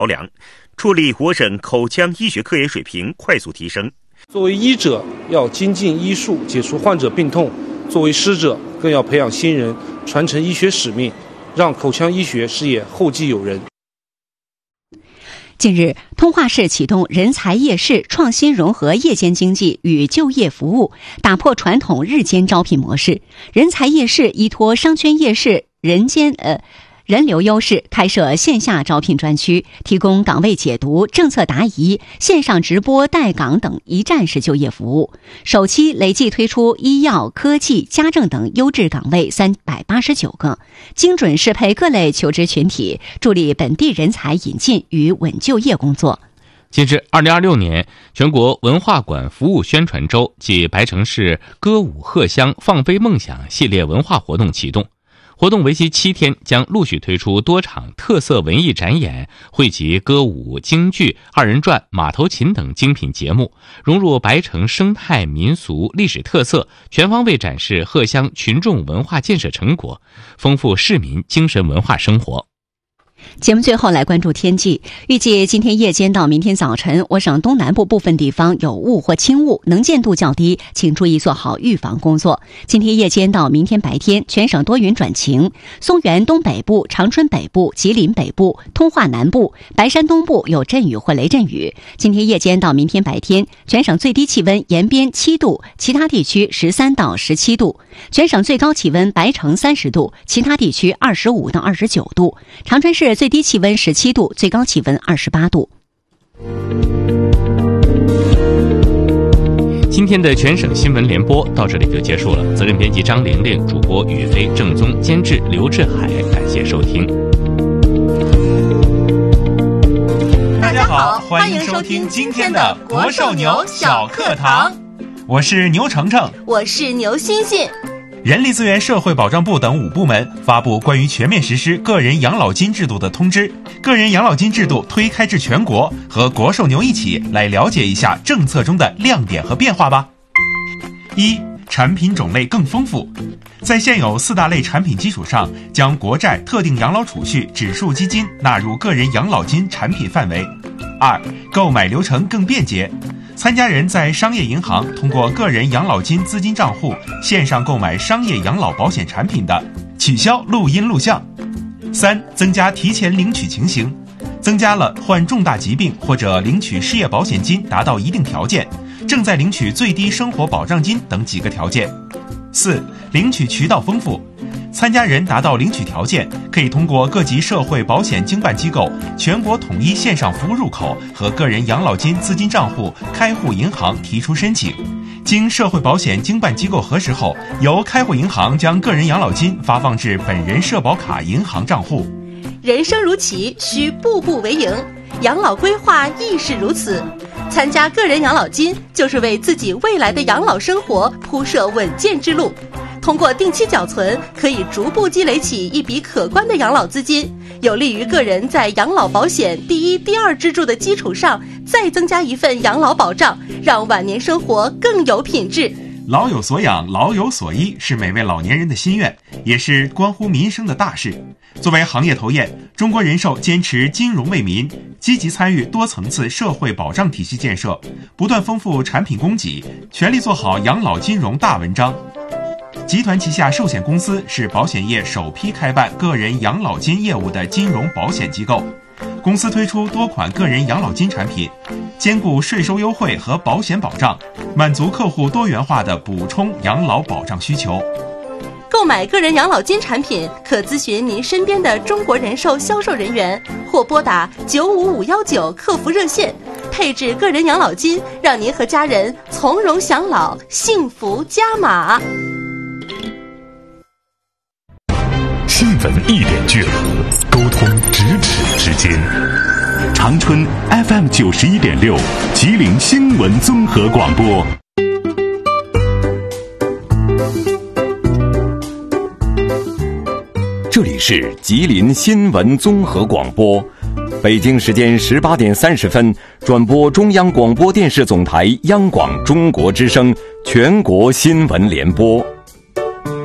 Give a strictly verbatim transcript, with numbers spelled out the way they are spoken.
梁，助力我省口腔医学科研水平快速提升。 作为医者，要精进医术，解除患者病痛；作为师者，更要培养新人，传承医学使命，让口腔医学事业后继有人。 近日，通化市启动人才夜市，创新融合夜间经济与就业服务，打破传统日间招聘模式。人才夜市依托商圈夜市人间呃。人流优势，开设线下招聘专区，提供岗位解读、政策答疑、线上直播带岗等一站式就业服务。首期累计推出医药、科技、家政等优质岗位三百八十九个，精准适配各类求职群体，助力本地人才引进与稳就业工作。 近日，二零二六年全国文化馆服务宣传周暨白城市歌舞荷香放飞梦想系列文化活动启动。活动为期七天，将陆续推出多场特色文艺展演，汇集歌舞、京剧、二人转、马头琴等精品节目，融入白城生态民俗历史特色，全方位展示荷香群众文化建设成果，丰富市民精神文化生活。 节目最后来关注天气，预计今天夜间到明天早晨，我省东南部部分地方有雾或轻雾，能见度较低，请注意做好预防工作。今天夜间到明天白天，全省多云转晴，松原东北部、长春北部、吉林北部、通化南部、白山东部有阵雨或雷阵雨。今天夜间到明天白天，全省最低气温延边七度，其他地区十三到十七度；全省最高气温白城三十度，其他地区二十五到二十九度。长春市最低气温十七度，最高气温二十八度。 今天的全省新闻联播到这里就结束了。责任编辑张玲玲，主播宇飞、郑宗，监制刘志海，感谢收听。 大家好，欢迎收听今天的国寿牛小课堂。 我是牛程程， 我是牛欣欣。 人力资源社会保障部等五部门发布关于全面实施个人养老金制度的通知，个人养老金制度推开至全国，和国寿牛一起来了解一下政策中的亮点和变化吧。一、产品种类更丰富，在现有四大类产品基础上，将国债、特定养老储蓄、指数基金纳入个人养老金产品范围。二、购买流程更便捷，参加人在商业银行通过个人养老金资金账户线上购买商业养老保险产品的，取消录音录像。三、增加提前领取情形，增加了患重大疾病或者领取失业保险金达到一定条件，正在领取最低生活保障金等几个条件。四、领取渠道丰富，参加人达到领取条件，可以通过各级社会保险经办机构全国统一线上服务入口和个人养老金资金账户开户银行提出申请，经社会保险经办机构核实后，由开户银行将个人养老金发放至本人社保卡银行账户。 人生如棋，需步步为营，养老规划亦是如此。参加个人养老金，就是为自己未来的养老生活铺设稳健之路。通过定期缴存，可以逐步积累起一笔可观的养老资金，有利于个人在养老保险第一、第二支柱的基础上，再增加一份养老保障，让晚年生活更有品质。 老有所养，老有所依，是每位老年人的心愿，也是关乎民生的大事。作为行业头雁，中国人寿坚持金融为民，积极参与多层次社会保障体系建设，不断丰富产品供给，全力做好养老金融大文章。集团旗下寿险公司是保险业首批开办个人养老金业务的金融保险机构，公司推出多款个人养老金产品，兼顾税收优惠和保险保障，满足客户多元化的补充养老保障需求。 购买个人养老金产品，可咨询您身边的中国人寿销售人员，或拨打九五五幺九客服热线，配置个人养老金，让您和家人从容享老，幸福加码。 新闻一点距离，沟通咫尺之间。长春 F M 九十一点六，吉林新闻综合广播。这里是吉林新闻综合广播，北京时间十八点三十分，转播中央广播电视总台央广中国之声全国新闻联播。